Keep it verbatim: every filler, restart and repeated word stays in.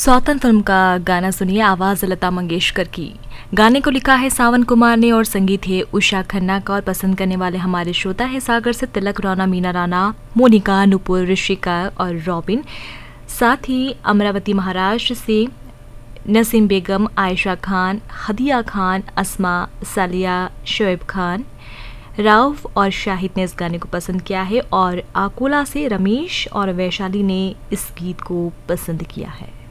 सौतन film का गाना सुनिए, आवाज़ लता मंगेशकर की। गाने को लिखा है सावन कुमार ने और संगीत है उषा खन्ना का। और पसंद करने वाले हमारे श्रोता है सागर से तिलक, रौना, मीना राणा, मोनिका, नुपुर, ऋषिका और रॉबिन। साथ ही अमरावती महाराष्ट्र से नसीम बेगम, आयशा खान, हदिया खान, अस्मा, सालिया, शोएब खान, राउफ और शाहिद ने इस गाने को पसंद किया है। और आकोला से रमेश और वैशाली ने इस गीत को पसंद किया है।